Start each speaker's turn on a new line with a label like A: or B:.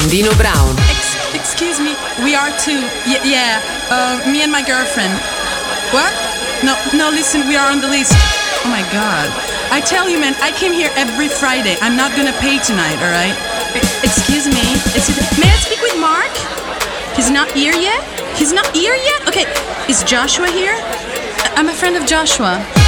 A: Dino Brown.
B: Excuse me, we are two. Me and my girlfriend. What? No, listen, we are on the list. Oh my god. I tell you, man, I came here every Friday. I'm not gonna pay tonight, alright? Excuse me. May I speak with Mark? He's not here yet? Okay, is Joshua here? I'm a friend of Joshua.